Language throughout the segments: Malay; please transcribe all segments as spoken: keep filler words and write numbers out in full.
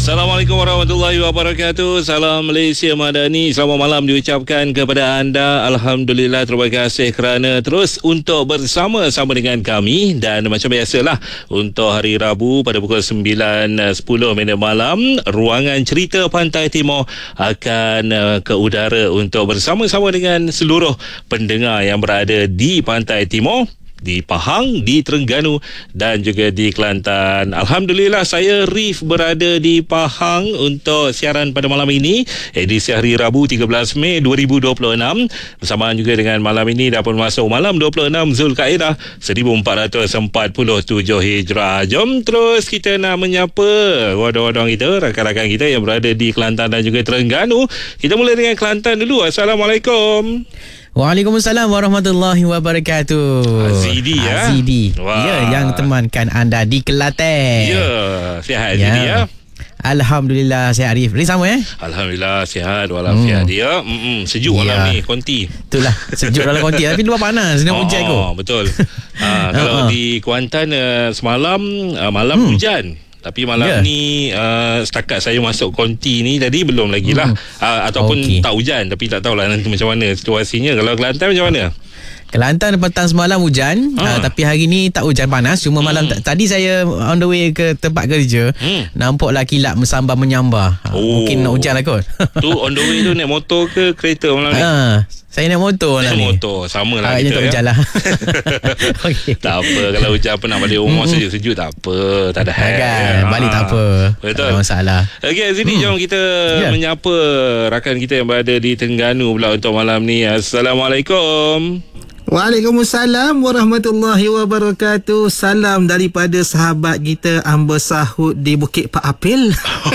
Assalamualaikum warahmatullahi wabarakatuh. Salam Malaysia Madani. Selamat malam diucapkan kepada anda. Alhamdulillah, terima kasih kerana terus untuk bersama-sama dengan kami. Dan macam biasalah, untuk hari Rabu pada pukul sembilan sepuluh minit malam, ruangan cerita Pantai Timur akan uh, ke udara untuk bersama-sama dengan seluruh pendengar yang berada di Pantai Timur, di Pahang, di Terengganu dan juga di Kelantan. Alhamdulillah, saya Rif berada di Pahang untuk siaran pada malam ini, edisi hari Rabu tiga belas Mei dua ribu dua puluh enam. Bersamaan juga dengan malam ini dah pun masuk malam dua puluh enam Zulkaidah seribu empat ratus empat puluh tujuh Hijrah. Jom terus kita nak menyapa wadang-wadang kita, rakan-rakan kita yang berada di Kelantan dan juga Terengganu. Kita mulai dengan Kelantan dulu. Assalamualaikum. Waalaikumsalam warahmatullahi wabarakatuh. Azidi ya. Azidi. Wah. Ya, yang temankan anda di Kelantan. Ya, sihat Azidi ya. Alhamdulillah, sihat Arif. Ni sama eh? Alhamdulillah sihat walafiat hmm. dia. Mm-mm, sejuk ya. malam ni konti. Itulah, sejuk dalam konti tapi luar panas, nak oh, hujan kot. Betul. ha, kalau di Kuantan uh, semalam uh, malam hmm. hujan. Tapi malam yeah. ni uh, setakat saya masuk konti ni tadi belum lagi lah. Hmm. Uh, ataupun okay. tak hujan, tapi tak tahulah nanti macam mana situasinya. Kalau Kelantan macam mana? Kelantan petang semalam hujan, ha. uh, tapi hari ni tak hujan panas. Cuma hmm. malam t- tadi saya on the way ke tempat kerja, hmm. nampaklah kilat mensambar menyambar. Oh. Mungkin nak hujan lah kot. Tu on the way tu naik motor ke kereta malam ni? Uh, saya naik motor lah ni. Motor, sama lah kita tak ya. hujan lah. Okay. Tak apa, kalau hujan apa nak balik rumah hmm. sejuk-sejuk tak apa, tak ada hal. Kan, balik tak apa. Betul. Tak ada masalah. Okey, sini hmm. jom kita yeah. menyapa rakan kita yang berada di Terengganu pula untuk malam ni. Assalamualaikum. Waalaikumsalam warahmatullahi wabarakatuh. Salam daripada sahabat kita Amber Sahut di Bukit Pak Apil.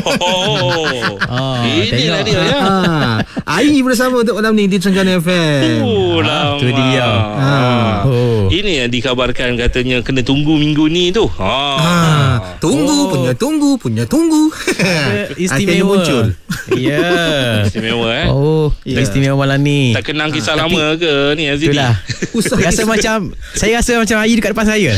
Oh, oh inilah dia ya. Ha, Air bersama untuk malam ni di Terengganu F M. Oh, lama. Tu dia. Ha. Oh. Ini yang dikabarkan katanya kena tunggu minggu ni tu. Ha. ha. Tunggu, oh. punya tunggu, punya tunggu. Istimewa muncul. Ya. Yeah. Istimewa eh. Oh, yeah. Istimewa malam ni. Tak kenang kisah ha, lama tapi, ke ni Azidi? Itulah. Saya rasa macam Saya rasa macam air dekat depan saya.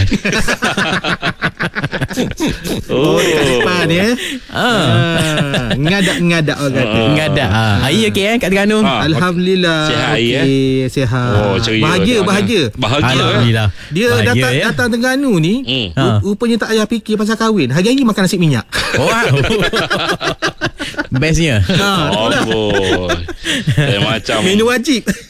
Oh, dekat depan ya. Ah. Ngadak-ngadak orang kata. Ah. Ngadak. Ah. Air okey eh kat Terengganu? Ah. Alhamdulillah. Sihat air okay, eh. Sihat. Oh, bahagia, bahagia. Bahagia. Alhamdulillah. Dia bahagia, datang ya? datang Terengganu ni, hmm. rupanya tak payah fikir pasal kahwin. Hari-hari makan nasi minyak. Oh. Bestnya. Ha, oh, boy. Macam menu wajib.